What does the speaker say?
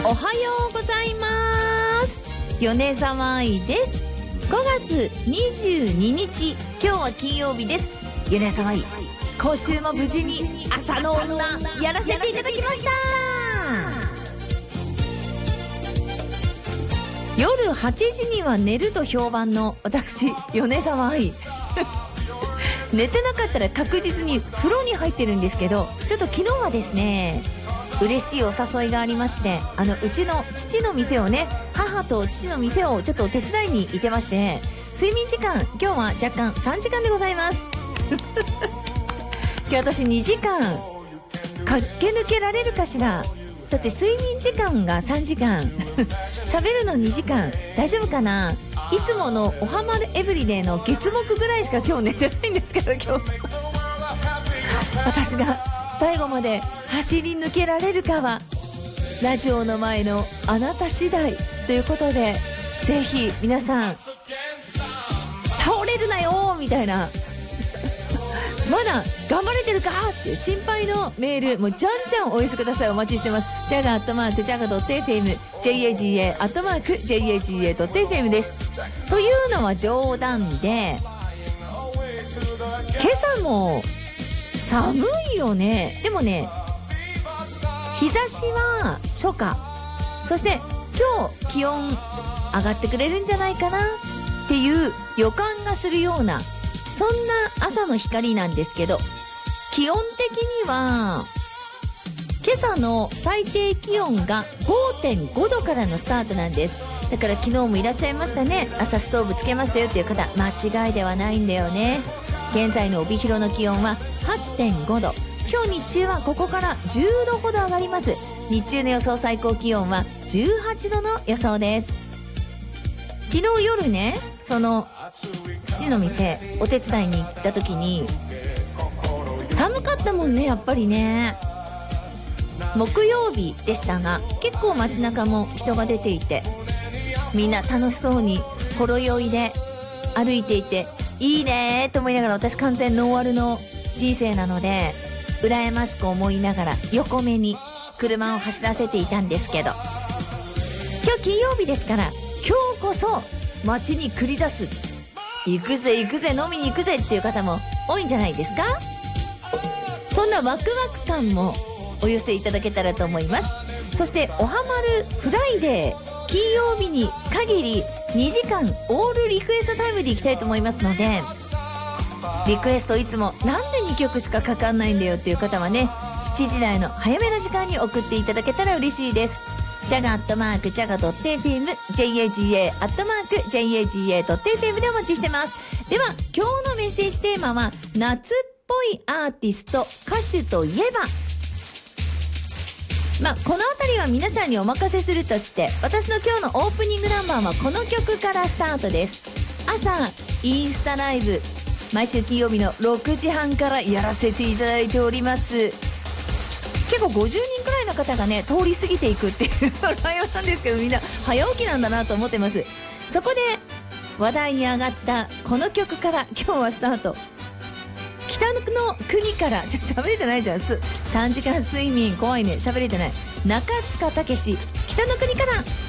おはようございます。米沢愛です。5月22日、今日は金曜日です。米沢愛、今週も無事に朝の女やらせていただきました。夜8時には寝ると評判の私米沢愛寝てなかったら確実に風呂に入ってるんですけど、ちょっと昨日はですね、嬉しいお誘いがありまして、うちの父の店をね、母と父の店をちょっと手伝いに行ってまして、睡眠時間今日は若干3時間でございます今日私2時間駆け抜けられるかしら。だって睡眠時間が3時間喋るの2時間大丈夫かな。いつものおはまるエブリデイの月木ぐらいしか今日寝てないんですけど、今日私が最後まで走り抜けられるかはラジオの前のあなた次第ということで、ぜひ皆さん倒れるなよみたいなまだ頑張れてるかって心配のメールもうじゃんじゃんお寄せください。お待ちしてます。jaga@jaga.fm jaga@jaga.fm です。というのは冗談で、今朝も寒いよね。でもね、日差しは初夏、そして今日気温上がってくれるんじゃないかなっていう予感がするような、そんな朝の光なんですけど、気温的には今朝の最低気温が 5.5 度からのスタートなんです。だから昨日もいらっしゃいましたね。朝ストーブつけましたよっていう方、間違いではないんだよね。現在の帯広の気温は 8.5 度。今日日中はここから10度ほど上がります。日中の予想最高気温は18度の予想です。昨日夜ね、その父の店お手伝いに行った時に寒かったもんね、やっぱりね。木曜日でしたが、結構街中も人が出ていて、みんな楽しそうにほろ酔いで歩いていて、いいねーと思いながら、私完全ノーアルの人生なので羨ましく思いながら横目に車を走らせていたんですけど、今日金曜日ですから、今日こそ街に繰り出す、行くぜ行くぜ飲みに行くぜっていう方も多いんじゃないですか。そんなワクワク感もお寄せいただけたらと思います。そしておはまるフライデー、金曜日に限り2時間オールリクエストタイムでいきたいと思いますので、リクエストいつもなんで2曲しかかかんないんだよっていう方はね、7時台の早めの時間に送っていただけたら嬉しいです。jaga@jaga.fm jaga@jaga.fm でお待ちしてます。では今日のメッセージテーマは、夏っぽいアーティスト歌手といえば。このあたりは皆さんにお任せするとして、私の今日のオープニングナンバーはこの曲からスタートです。朝インスタライブ、毎週金曜日の6時半からやらせていただいております。結構50人くらいの方がね通り過ぎていくっていう内容なんですけど、みんな早起きなんだなと思ってます。そこで話題に上がったこの曲から今日はスタート。北の国から、喋れてないじゃん。3時間睡眠怖いね、喋れてない。中塚武史、北の国から